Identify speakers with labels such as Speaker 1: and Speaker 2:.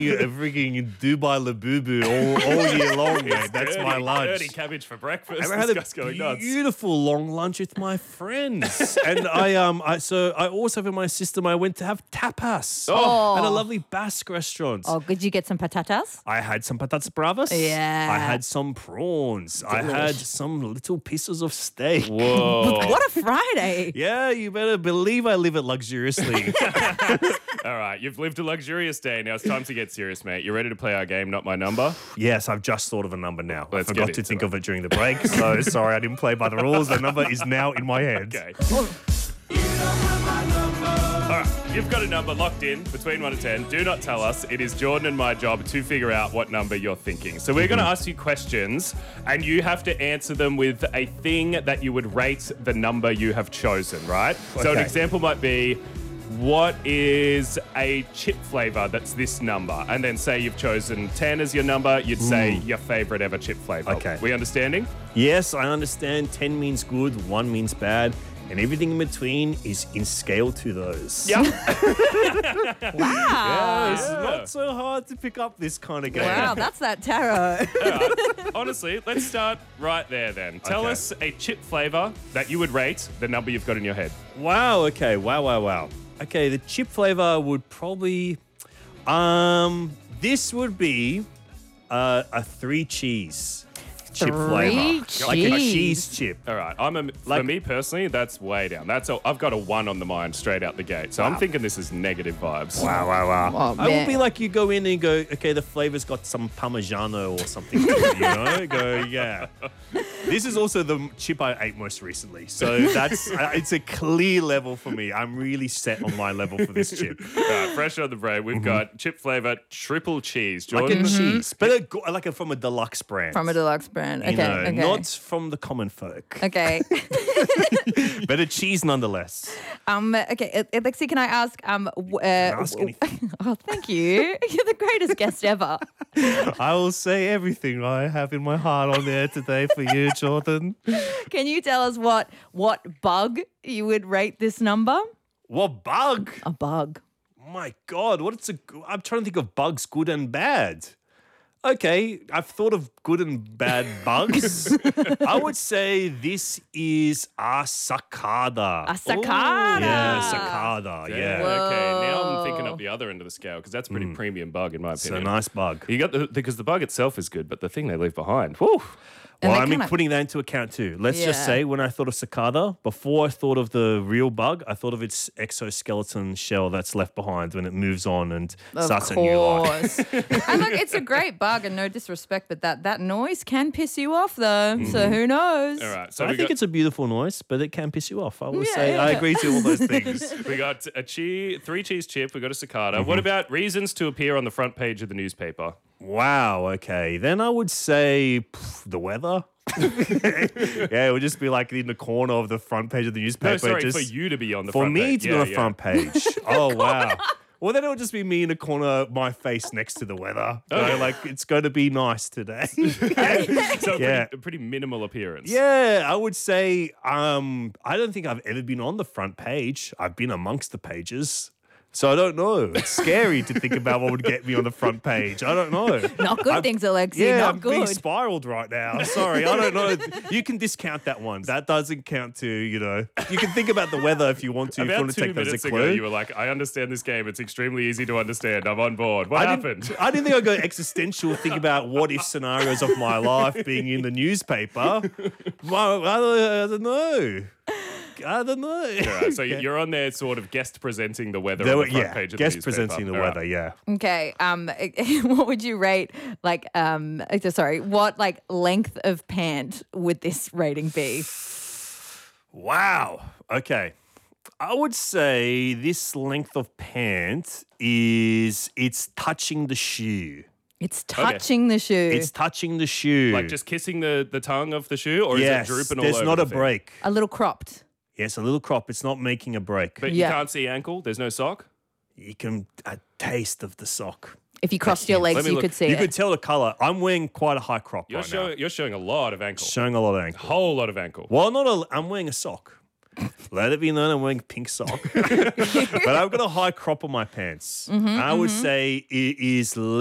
Speaker 1: A freaking Dubai Labubu all year long, mate. That's my lunch.
Speaker 2: Dirty cabbage for breakfast.
Speaker 1: I had
Speaker 2: This guy's
Speaker 1: a
Speaker 2: going nuts.
Speaker 1: beautiful long lunch with my friends, and I also have in my system. I went to have tapas at a lovely Basque restaurant.
Speaker 3: Oh, did you get some patatas?
Speaker 1: I had some patatas bravas.
Speaker 3: Yeah.
Speaker 1: I had some prawns. I had some little pieces of steak.
Speaker 2: Whoa.
Speaker 3: What a Friday.
Speaker 1: Yeah, you better believe I live it luxuriously.
Speaker 2: All right, you've lived a luxurious day. Now it's time to get serious, mate. You ready to play our game, Not My Number?
Speaker 1: Yes, I've just thought of a number now.
Speaker 2: Let's
Speaker 1: I
Speaker 2: get
Speaker 1: forgot to
Speaker 2: into
Speaker 1: think
Speaker 2: it.
Speaker 1: of it during the break, so sorry I didn't play by the rules. The number is now in my head.
Speaker 2: Okay. All right, you've got a number locked in between 1 and 10. Do not tell us. It is Jordan and my job to figure out what number you're thinking. So we're going to ask you questions, and you have to answer them with a thing that you would rate the number you have chosen, right? So an
Speaker 1: Okay.
Speaker 2: example might be, what is a chip flavor that's this number? And then say you've chosen 10 as your number, you'd say your favorite ever chip flavor.
Speaker 1: Okay.
Speaker 2: We understanding?
Speaker 1: Yes, I understand 10 means good, 1 means bad, and everything in between is in scale to those.
Speaker 2: Yep.
Speaker 3: Wow.
Speaker 1: It's not so hard to pick up this kind of game.
Speaker 3: Wow, that's that tarot.
Speaker 2: Honestly, let's start right there then. Tell
Speaker 1: Okay.
Speaker 2: us a chip flavor that you would rate the number you've got in your head.
Speaker 1: Wow, okay. Wow. Okay, the chip flavor would probably this would be a 3 cheese chip flavor. Like a
Speaker 3: cheese.
Speaker 1: cheese chip.
Speaker 2: All right, for me personally, that's way down. I've got a 1 on the mind straight out the gate. So I'm thinking this is negative vibes.
Speaker 1: Wow.
Speaker 3: Oh,
Speaker 1: I would
Speaker 3: man.
Speaker 1: be like you go in and you go, okay, the flavor's got some Parmigiano or something, to it, you know? Go, yeah. This is also the chip I ate most recently. So that's, it's a clear level for me. I'm really set on my level for this chip.
Speaker 2: All right, fresh on the brain, we've got chip flavor triple cheese.
Speaker 1: Like
Speaker 2: Jordan?
Speaker 1: a cheese, but from a deluxe brand.
Speaker 3: From a deluxe brand. Okay,
Speaker 1: You know,
Speaker 3: okay.
Speaker 1: not from the common folk.
Speaker 3: Okay.
Speaker 1: But a cheese nonetheless.
Speaker 3: Okay, Alexi, can I ask?
Speaker 1: ask anything.
Speaker 3: Oh, thank you. You're the greatest guest ever.
Speaker 1: I will say everything I have in my heart on there today for you, Jordan.
Speaker 3: Can you tell us what bug you would rate this number?
Speaker 1: What bug?
Speaker 3: A bug.
Speaker 1: My God, I'm trying to think of bugs, good and bad. Okay, I've thought of good and bad bugs. I would say this is a cicada.
Speaker 3: A cicada.
Speaker 1: Yeah, cicada. Yeah.
Speaker 2: Okay, now I'm thinking up the other end of the scale because that's a pretty premium bug in my
Speaker 1: It's a
Speaker 2: opinion.
Speaker 1: nice bug.
Speaker 2: You got because the bug itself is good, but the thing they leave behind. Whew.
Speaker 3: And
Speaker 1: Well,
Speaker 3: they
Speaker 1: I mean,
Speaker 3: kinda-
Speaker 1: putting that into account too. Let's just
Speaker 3: Yeah.
Speaker 1: say when I thought of cicada, before I thought of the real bug, I thought of its exoskeleton shell that's left behind when it moves on and starts a new life.
Speaker 3: And look, it's a great bug, and no disrespect, but that noise can piss you off, though. So who knows?
Speaker 2: All right, so
Speaker 1: I
Speaker 2: we
Speaker 1: think
Speaker 2: got,
Speaker 1: it's a beautiful noise, but it can piss you off. I will
Speaker 3: Yeah,
Speaker 1: say I
Speaker 3: yeah.
Speaker 1: agree to all those things.
Speaker 2: we got a 3 cheese chip. We got a cicada. What about reasons to appear on the front page of the newspaper?
Speaker 1: Wow, okay. Then I would say the weather. Yeah, it would just be like in the corner of the front page of the newspaper.
Speaker 2: No, sorry,
Speaker 1: just,
Speaker 2: for you to be on the
Speaker 1: for
Speaker 2: front
Speaker 1: me
Speaker 2: page.
Speaker 1: to be on the front page. Oh, wow. Well, then it would just be me in the corner, my face next to the weather. So, like, it's going to be nice today.
Speaker 2: So
Speaker 1: Yeah.
Speaker 2: a pretty minimal appearance.
Speaker 1: Yeah, I would say I don't think I've ever been on the front page. I've been amongst the pages. So I don't know. It's scary to think about what would get me on the front page. I don't know.
Speaker 3: Not good things, Alexi.
Speaker 1: Yeah,
Speaker 3: not
Speaker 1: I'm being
Speaker 3: good.
Speaker 1: spiraled right now. Sorry, I don't know. You can discount that one. That doesn't count to, you can think about the weather if you want to. If you
Speaker 2: About
Speaker 1: want to
Speaker 2: 2
Speaker 1: take that as a
Speaker 2: minutes ago,
Speaker 1: clue.
Speaker 2: you were like, I understand this game. It's extremely easy to understand. I'm on board. What happened?
Speaker 1: I didn't think I'd go existential, think about what if scenarios of my life being in the newspaper. Well, I don't know. I don't know.
Speaker 2: All right, so you're on there sort of guest presenting the weather
Speaker 1: There
Speaker 2: on
Speaker 1: were-
Speaker 2: the front
Speaker 1: yeah,
Speaker 2: page of
Speaker 1: guest
Speaker 2: the newspaper.
Speaker 1: presenting the
Speaker 2: All right.
Speaker 1: weather, yeah.
Speaker 3: Okay. What would you rate? What length of pant would this rating be?
Speaker 1: Wow. Okay. I would say this length of pant it's touching the shoe.
Speaker 3: It's touching the shoe.
Speaker 1: It's touching the shoe.
Speaker 2: Like just kissing the tongue of the shoe, or
Speaker 1: yes,
Speaker 2: is it drooping all
Speaker 1: there's
Speaker 2: over
Speaker 1: not
Speaker 2: the
Speaker 1: a
Speaker 2: thing?
Speaker 1: break.
Speaker 3: a little cropped.
Speaker 1: Yes, a little crop. It's not making a break.
Speaker 2: But
Speaker 3: Yeah.
Speaker 2: you can't see ankle. There's no sock.
Speaker 1: You can a taste of the sock.
Speaker 3: If you crossed your legs,
Speaker 2: Let me
Speaker 3: you
Speaker 2: look.
Speaker 3: could see
Speaker 1: You
Speaker 3: it.
Speaker 1: could tell the color. I'm wearing quite a high crop
Speaker 2: You're
Speaker 1: right now.
Speaker 2: showing a lot of ankle.
Speaker 1: Showing a lot of ankle.
Speaker 2: Whole lot of ankle.
Speaker 1: Well, I'm wearing a sock. Let it be known I'm wearing pink sock. But I've got a high crop on my pants. I would say it is